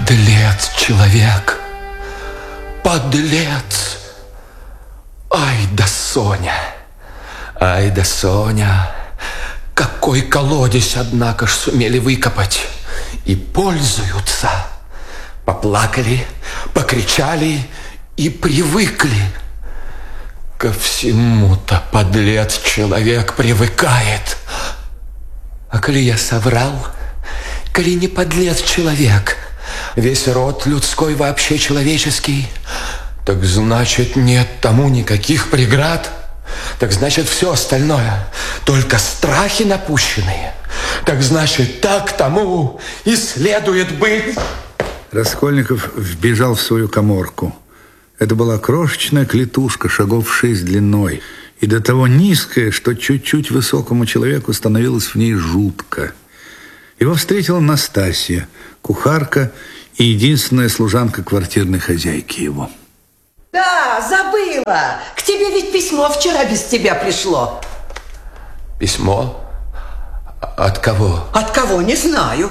Подлец человек, подлец. Ай да Соня, ай да Соня. Какой колодец, однако ж, сумели выкопать. И пользуются. Поплакали, покричали и привыкли. Ко всему-то подлец человек привыкает. А коли я соврал, коли не подлец человек, весь род людской вообще человеческий, так значит нет тому никаких преград. Так значит все остальное только страхи напущенные. Так значит так тому и следует быть. Раскольников вбежал в свою каморку. Это была крошечная клетушка, шагов 6 длиной, и до того низкая, что чуть-чуть высокому человеку становилось в ней жутко. Его встретила Настасья, кухарка и единственная служанка квартирной хозяйки его. Да, забыла. К тебе ведь письмо вчера без тебя пришло. Письмо? От кого? От кого, не знаю.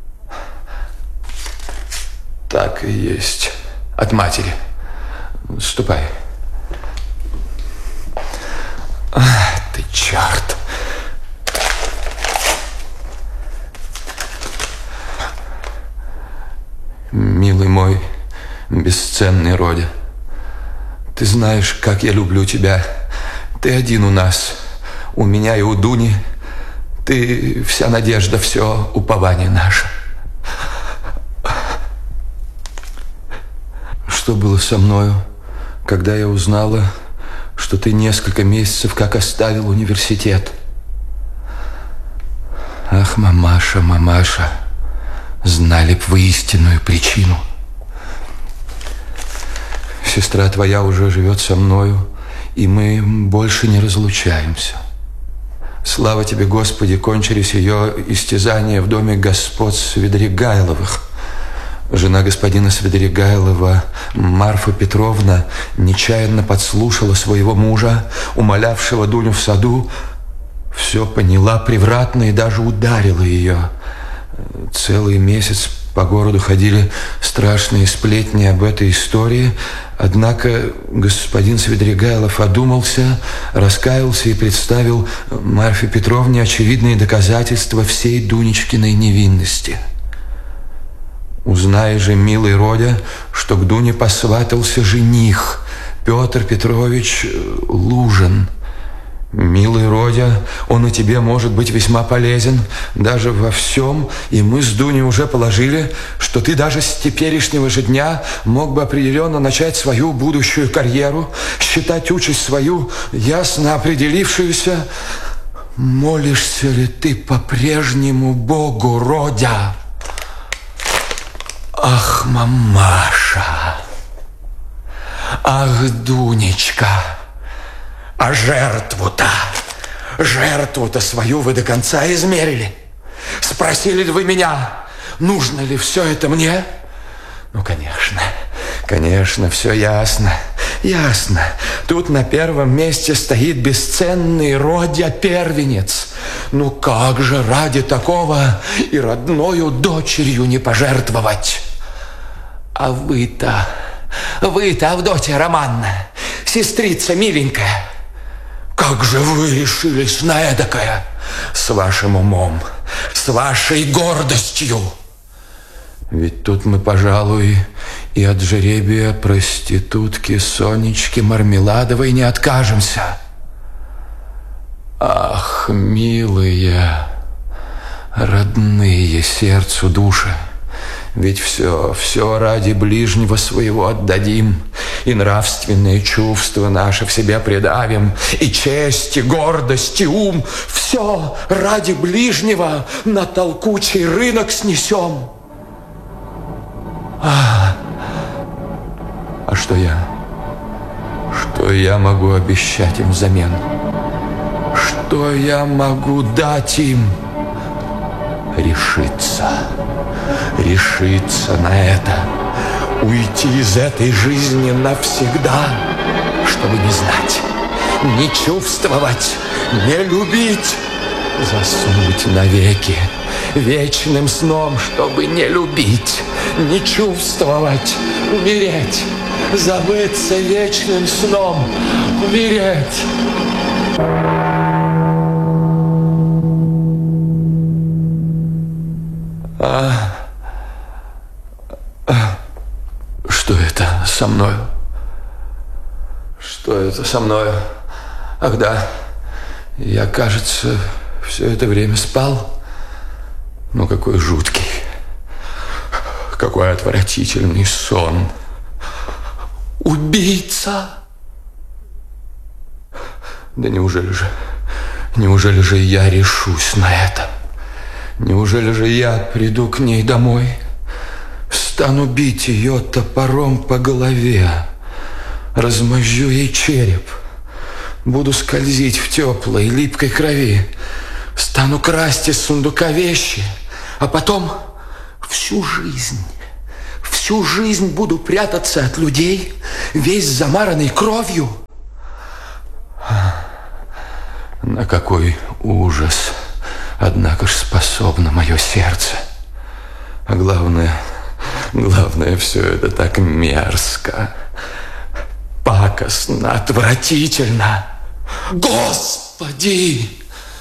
Так и есть. От матери. Ступай. Ах, ты черт. Милый мой, бесценный Родя, ты знаешь, как я люблю тебя. Ты один у нас, у меня и у Дуни. Ты вся надежда, все упование наше. Что было со мною, когда я узнала, что ты несколько месяцев как оставил университет? Ах, мамаша, мамаша, знали б вы истинную причину. Сестра твоя уже живет со мною, и мы больше не разлучаемся. Слава тебе, Господи, кончились ее истязания в доме господ Свидригайловых. Жена господина Свидригайлова, Марфа Петровна, нечаянно подслушала своего мужа, умолявшего Дуню в саду, все поняла превратно и даже ударила ее. Целый месяц по городу ходили страшные сплетни об этой истории, однако господин Свидригайлов одумался, раскаялся и представил Марфе Петровне очевидные доказательства всей Дунечкиной невинности. Узнай же, милый Родя, что к Дуне посватался жених Петр Петрович Лужин. Милый Родя, он и тебе может быть весьма полезен даже во всем, и мы с Дуней уже положили, что ты даже с теперешнего же дня мог бы определенно начать свою будущую карьеру, считать участь свою ясно определившуюся. Молишься ли ты по-прежнему Богу, Родя? Ах, мамаша, ах, Дунечка, а жертву-то свою вы до конца измерили? Спросили ли вы меня, нужно ли все это мне? Ну, конечно, все ясно. Ясно. Тут на первом месте стоит бесценный Родя-первенец. Ну как же ради такого и родною дочерью не пожертвовать? А вы-то, Авдотья Романовна, сестрица миленькая, как же вы решились на эдакое? С вашим умом, с вашей гордостью. Ведь тут мы, пожалуй, и от жеребия проститутки Сонечки Мармеладовой не откажемся. Ах, милые, родные сердцу души, ведь все ради ближнего своего отдадим, и нравственные чувства наши в себе предавим, и честь, и гордость, и ум, все ради ближнего на толкучий рынок снесем. А что я могу обещать им взамен? Что я могу дать им? Решиться на это, уйти из этой жизни навсегда, чтобы не знать, не чувствовать, не любить, заснуть навеки вечным сном, чтобы не любить, не чувствовать, умереть, забыться вечным сном, умереть. Что это со мною? Что это со мною? Ах да, я, кажется, все это время спал. Ну, какой жуткий, какой отвратительный сон. Убийца! Да неужели же я решусь на это? Неужели же я приду к ней домой, стану бить ее топором по голове, размозжу ей череп, буду скользить в теплой, липкой крови, стану красть из сундука вещи, а потом всю жизнь буду прятаться от людей, весь замаранный кровью. На какой ужас, однако ж, способно мое сердце. А главное, все это так мерзко, пакостно, отвратительно. Господи!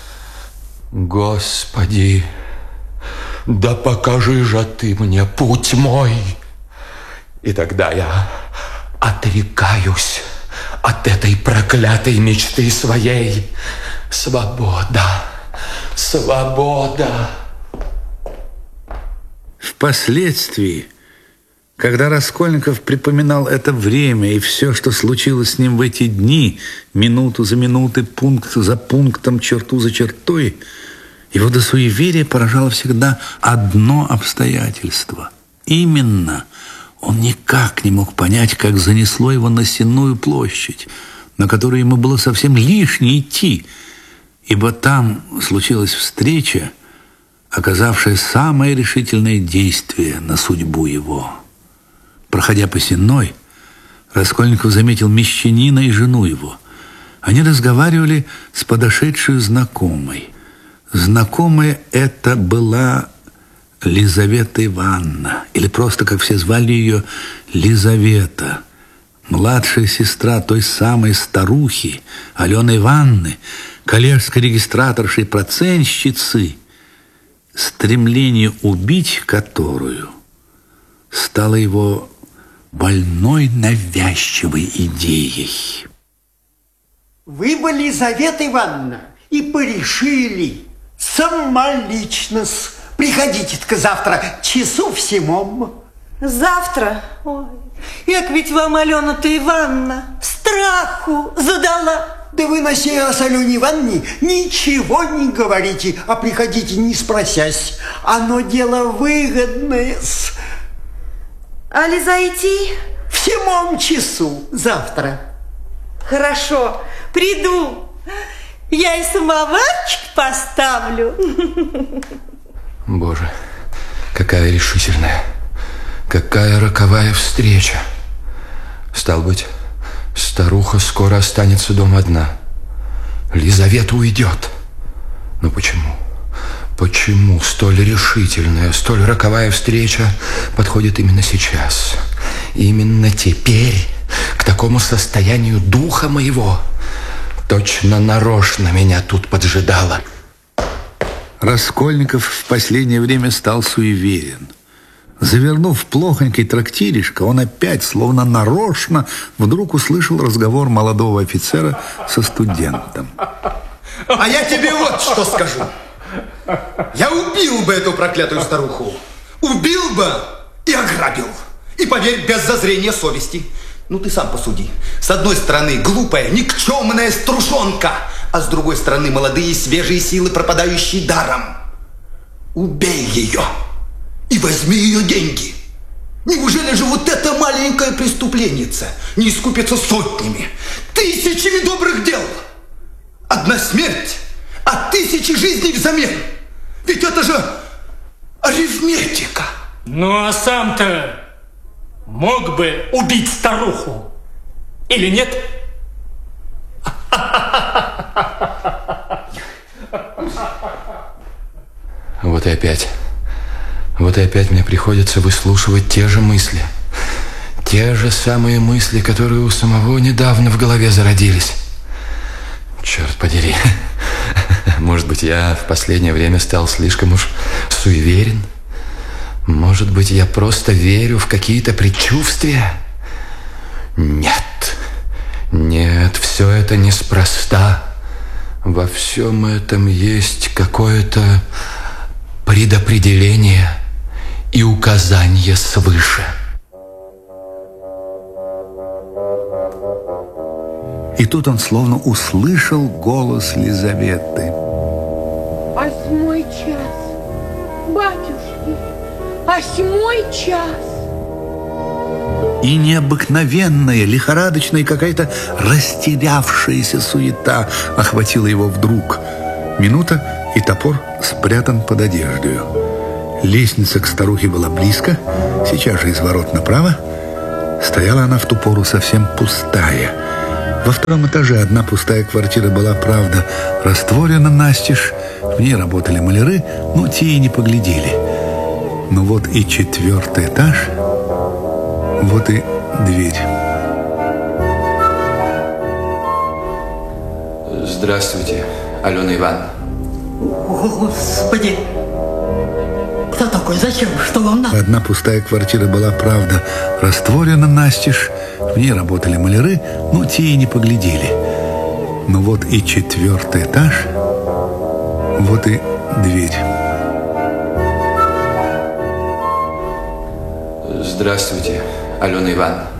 Господи, да покажи же ты мне путь мой. И тогда я отрекаюсь от этой проклятой мечты своей. Свобода, свобода. Впоследствии, когда Раскольников припоминал это время и все, что случилось с ним в эти дни, минуту за минутой, пункт за пунктом, черту за чертой, его до суеверия поражало всегда одно обстоятельство. Именно он никак не мог понять, как занесло его на Сенную площадь, на которую ему было совсем лишне идти, ибо там случилась встреча, оказавшая самое решительное действие на судьбу его. Проходя по Сенной, Раскольников заметил мещанина и жену его. Они разговаривали с подошедшей знакомой. Знакомая эта была Лизавета Ивановна, или просто, как все звали ее, Лизавета, младшая сестра той самой старухи Алены Ивановны, коллежской регистраторши и процентщицы, стремление убить которую стало его больной навязчивой идеей. Вы бы, Лизавета Ивановна, и порешили самолично. Приходите-ка завтра часу в 7. Завтра? Ой, як ведь вам Алена-то Ивановна страху задала. Да вы на сей раз Алене Ивановне ничего не говорите, а приходите не спросясь. Оно дело выгодное. Али зайти? В 7 часу завтра. Хорошо, приду. Я и самоварчик поставлю. Боже, какая решительная, какая роковая встреча. Стал быть, старуха скоро останется дома одна. Лизавета уйдет. Но почему? Почему столь решительная, столь роковая встреча подходит именно сейчас? Именно теперь, к такому состоянию духа моего? Точно нарочно меня тут поджидала. Раскольников в последнее время стал суеверен. Завернув в плохонький трактиришко, он опять, словно нарочно, вдруг услышал разговор молодого офицера со студентом. А я тебе вот что скажу. Я убил бы эту проклятую старуху. Убил бы и ограбил. И, поверь, без зазрения совести. Ну, ты сам посуди. С одной стороны, глупая, никчемная струшонка, а с другой стороны, молодые, свежие силы, пропадающие даром. Убей ее и возьми ее деньги. Неужели же вот эта маленькая преступленница не искупится сотнями, тысячами добрых дел? Одна смерть, а 1000 жизней взамен. Ведь это же арифметика. Ну, а сам-то мог бы убить старуху или нет? Вот и опять. Вот и опять мне приходится выслушивать те же мысли. Те же самые мысли, которые у самого недавно в голове зародились. Черт подери. Может быть, я в последнее время стал слишком уж суеверен? Может быть, я просто верю в какие-то предчувствия? Нет, нет, все это неспроста. Во всем этом есть какое-то предопределение и указание свыше. И тут он словно услышал голос Лизаветы. 8 час, батюшки, 8 час. И необыкновенная, лихорадочная, какая-то растерявшаяся суета охватила его вдруг. Минута, и топор спрятан под одеждою. Лестница к старухе была близко, сейчас же из ворот направо. Стояла она в ту пору совсем пустая. Во втором этаже одна пустая квартира была, правда, растворена настежь. В ней работали маляры, но те и не поглядели. Но вот и 4-й этаж, вот и дверь. Здравствуйте, Алена Ивановна. Господи! Кто такой? Зачем? Что вам надо? Одна пустая квартира была, правда, растворена настежь. В ней работали маляры, но те и не поглядели. Но вот и 4-й этаж, вот и дверь. Здравствуйте, Алена Ивановна.